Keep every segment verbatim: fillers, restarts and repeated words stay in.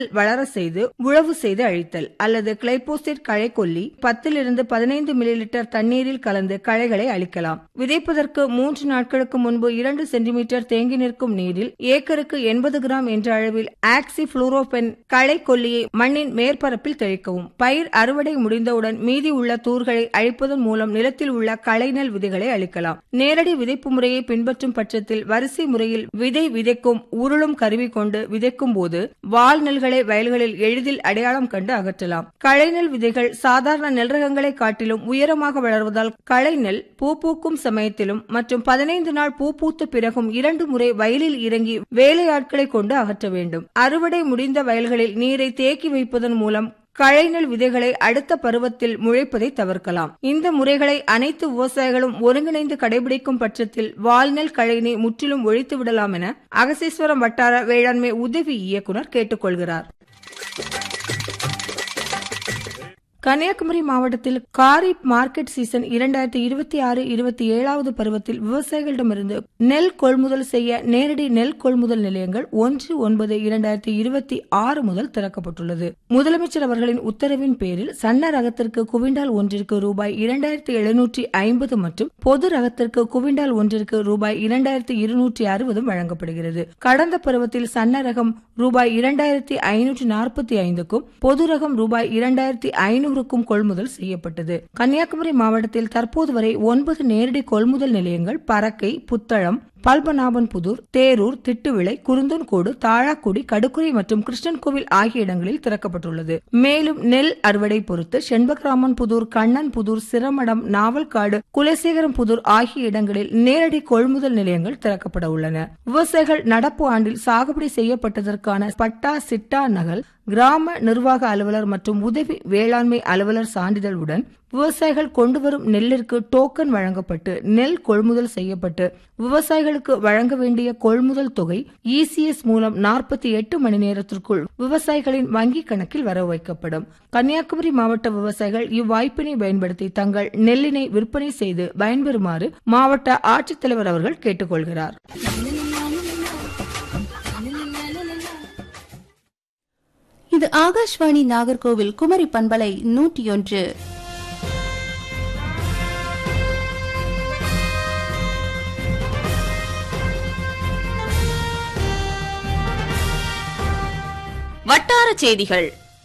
வளர செய்து உழவு செய்து அழித்தல் அல்லது கிளைபோசைட் களைக்கொல்லி பத்திலிருந்து பதினைந்து மில்லி லிட்டர் தண்ணீரில் கலந்து களைகளை அழிக்கலாம். விதைப்பதற்கு மூன்று நாட்களுக்கு முன்பு இரண்டு சென்டிமீட்டர் தேங்கி நிற்கும் நீரில் ஏக்கருக்கு எண்பது கிராம் என்ற அளவில் ஆக்சி புளூரோபென் களைக்கொல்லியை மண்ணின் மேற்பரப்பில் தெளிக்கவும். பயிர் அறுவடை முடிந்தவுடன் மீதி உள்ள தூர்களை அழிப்பதன் மூலம் நிலத்தில் உள்ள களைநெல் விதைகளை அழிக்கலாம். நேரடி விதைப்பு முறையை பின்பற்றும் பட்சத்தில் வரிசை முறையில் விதை விதைக்கும் உருளும் கருவி கொண்டு விதைக்கும் போது வால் நெல்களை வயல்களில் எளிதில் அடையாளம் கண்டு அகற்றலாம். களைநெல் விதைகள் சாதாரண நெல் ரகங்களை காட்டிலும் உயரமாக வளர்வதால் களைநெல் பூ பூக்கும் சமயத்திலும் மற்றும் பதினைந்து நாள் பூ பூத்த பிறகும் இரண்டு முறை வயலில் இறங்கி வேலையாட்களை கொண்டு அகற்ற வேண்டும். அறுவடை முடிந்த வயல்களில் நீரை தேக்கி வைப்பதன் மூலம் களைநெல் விதைகளை அடுத்த பருவத்தில் முளைப்பதை தவிர்க்கலாம். இந்த முறைகளை அனைத்து விவசாயிகளும் ஒருங்கிணைந்து கடைபிடிக்கும் பட்சத்தில் வால்நெல் களையினை முற்றிலும் ஒழித்து விடலாம் என அகசீஸ்வரம் வட்டார வேளாண்மை உதவி இயக்குநர் கேட்டுக்கொள்கிறார். கன்னியாகுமரி மாவட்டத்தில் காரிப் மார்க்கெட் சீசன் இரண்டாயிரத்தி இருபத்தி ஆறு இருபத்தி ஏழாவது பருவத்தில் விவசாயிகளிடமிருந்து நெல் கொள்முதல் செய்ய நேரடி நெல் கொள்முதல் நிலையங்கள் ஒன்று ஒன்பது இரண்டாயிரத்தி இருபத்தி ஆறு முதல் திறக்கப்பட்டுள்ளது. முதலமைச்சர் அவர்களின் உத்தரவின் பேரில் சன்ன ரகத்திற்கு குவிண்டால் ஒன்றிற்கு ரூபாய் இரண்டாயிரத்தி எழுநூற்றி ஐம்பது மற்றும் பொது ரகத்திற்கு குவிண்டால் ஒன்றிற்கு ரூபாய் இரண்டாயிரத்தி இருநூற்றி அறுபதும் வழங்கப்படுகிறது. கடந்த பருவத்தில் சன்ன ரகம் ரூபாய் இரண்டாயிரத்தி ஐநூற்றி நாற்பத்தி ஐந்துக்கும் பொது ரகம் ரூபாய் இரண்டாயிரத்தி ஐநூறு கொள்முதல் செய்யப்பட்டது. கன்னியாகுமரி மாவட்டத்தில் தற்போது வரை ஒன்பது நேரடி கொள்முதல் நிலையங்கள் பறக்கை, புத்தளம், பல்பநாபன்புதூர், தேரூர், திட்டுவிளை, குருந்தன்கோடு, தாழாக்குடி, கடுக்குறை மற்றும் கிருஷ்ணன்கோவில் ஆகிய இடங்களில் திறக்கப்பட்டுள்ளது. மேலும் நெல் அறுவடை பொறுத்து செண்பகராமன் புதூர், கண்ணன் புதூர், சிரமடம், நாவல்காடு, குலசேகரம் புதூர் ஆகிய இடங்களில் நேரடி கொள்முதல் நிலையங்கள் திறக்கப்பட உள்ளன. விவசாயிகள் நடப்பு ஆண்டில் சாகுபடி செய்யப்பட்டதற்கான பட்டா, சிட்டா நகல், கிராம நிர்வாக அலுவலர் மற்றும் உதவி வேளாண்மை அலுவலர் சான்றிதழுடன் விவசாயிகள் கொண்டுவரும் நெல்லிற்கு டோக்கன் வழங்கப்பட்டு நெல் கொள்முதல் செய்யப்பட்டு விவசாயிகளுக்கு வழங்க வேண்டிய கொள்முதல் தொகை இசிஎஸ் மூலம் நாற்பத்தி எட்டு மணி நேரத்திற்குள் விவசாயிகளின் வங்கி கணக்கில் வர வைக்கப்படும். கன்னியாகுமரி மாவட்ட விவசாயிகள் இவ்வாய்ப்பினை பயன்படுத்தி தங்கள் நெல்லினை விற்பனை செய்து பயன்பெறுமாறு மாவட்ட ஆட்சித்தலைவர் அவர்கள் கேட்டுக்கொள்கிறார். இது ஆகாஷ்வாணி நாகர்கோவில் குமரி பண்பலை நூற்றி ஒன்று. வட்டார செய்திகள்.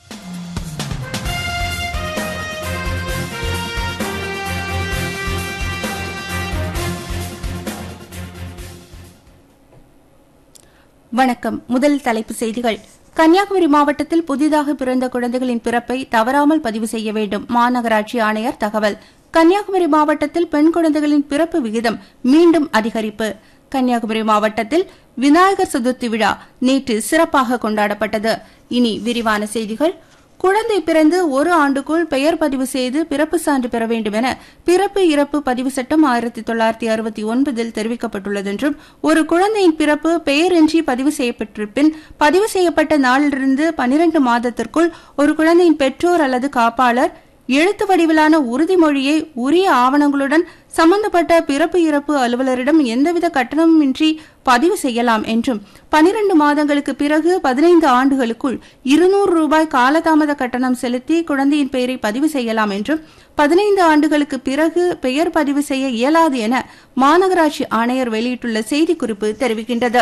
வணக்கம். முதல் தலைப்பு செய்திகள். கன்னியாகுமரி மாவட்டத்தில் புதிதாக பிறந்த குழந்தைகளின் பிறப்பை தவறாமல் பதிவு செய்ய வேண்டும். மாநகராட்சி ஆணையர் தகவல். கன்னியாகுமரி மாவட்டத்தில் பெண் குழந்தைகளின் பிறப்பு விகிதம் மீண்டும் அதிகரிப்பு. கன்னியாகுமரி மாவட்டத்தில் விநாயகர் சதுர்த்தி விழா நேற்று சிறப்பாக கொண்டாடப்பட்டது. இனி விரிவான செய்திகள். குழந்தை பிறந்து ஒரு ஆண்டுக்குள் பெயர் பதிவு செய்து பிறப்பு சான்று பெற வேண்டும் என பிறப்பு இறப்பு பதிவு சட்டம் ஆயிரத்தி தொள்ளாயிரத்தி அறுபத்தி ஒன்பதில் தெரிவிக்கப்பட்டுள்ளது என்றும், ஒரு குழந்தையின் பிறப்பு பெயரின்றி பதிவு செய்யப்பட்டிருப்பின் பதிவு செய்யப்பட்ட நாளிலிருந்து பனிரண்டு மாதத்திற்குள் ஒரு குழந்தையின் பெற்றோர் அல்லது காப்பாளர் எழுத்து வடிவிலான உறுதிமொழியை உரிய ஆவணங்களுடன் சம்பந்தப்பட்ட பிறப்பு இறப்பு அலுவலரிடம் எந்தவித கட்டணமின்றி பதிவு செய்யலாம் என்றும், பனிரண்டு மாதங்களுக்கு பிறகு பதினைந்து ஆண்டுகளுக்குள் இருநூறு ரூபாய் காலதாமத கட்டணம் செலுத்தி குழந்தையின் பெயரை பதிவு செய்யலாம் என்றும், பதினைந்து ஆண்டுகளுக்கு பிறகு பெயர் பதிவு செய்ய இயலாது என மாநகராட்சி ஆணையர் வெளியிட்டுள்ள செய்திக்குறிப்பு தெரிவிக்கின்றது.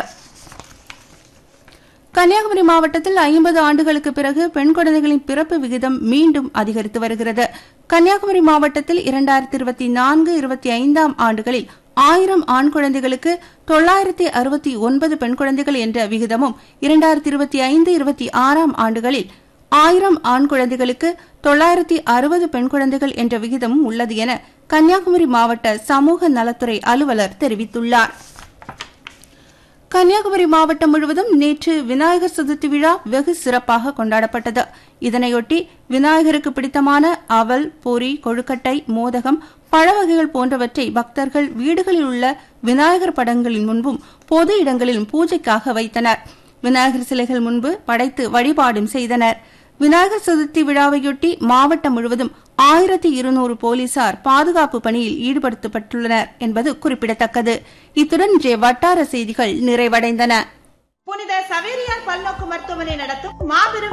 கன்னியாகுமரி மாவட்டத்தில் ஐம்பது ஆண்டுகளுக்கு பிறகு பெண் குழந்தைகளின் பிறப்பு விகிதம் மீண்டும் அதிகரித்து வருகிறது. கன்னியாகுமரி மாவட்டத்தில் இரண்டாயிரத்தி இருபத்தி நான்கு இருபத்தி ஐந்தாம் ஆண்டுகளில் ஆயிரம் ஆண் குழந்தைகளுக்கு தொள்ளாயிரத்தி அறுபத்தி ஒன்பது பெண் குழந்தைகள் என்ற விகிதமும், இரண்டாயிரத்தி இருபத்தி ஐந்து இருபத்தி ஆறாம் ஆண்டுகளில் ஆயிரம் ஆண் குழந்தைகளுக்கு தொள்ளாயிரத்தி அறுபது பெண் குழந்தைகள் என்ற விகிதமும் உள்ளது என கன்னியாகுமரி மாவட்ட சமூக நலத்துறை அலுவலர் தெரிவித்துள்ளார். கன்னியாகுமரி மாவட்டம் முழுவதும் நேற்று விநாயகர் சதுர்த்தி விழா வெகு சிறப்பாக கொண்டாடப்பட்டது. இதனையொட்டி விநாயகருக்கு பிடித்தமான அவல், பொரி, கொழுக்கட்டை, மோதகம், பழ வகைகள் போன்றவற்றை பக்தர்கள் வீடுகளில் உள்ள விநாயகர் படங்களின் முன்பும் பொது இடங்களிலும் பூஜைக்காக வைத்தனர். விநாயகர் சிலைகள் முன்பு படைத்து வழிபாடும் செய்தனர். விநாயகர் சதுர்த்தி விழாவையொட்டி மாவட்டம் முழுவதும் ஆயிரத்தி இருநூறு போலீசார் பாதுகாப்பு பணியில் ஈடுபடுத்தப்பட்டுள்ளனர் என்பது குறிப்பிடத்தக்கது. இத்துடன் இன்றைய வட்டார செய்திகள் நிறைவடைந்தன. புனித சவேரியார் பல்நோக்கு மருத்துவமனை நடத்தும் மாபெரும்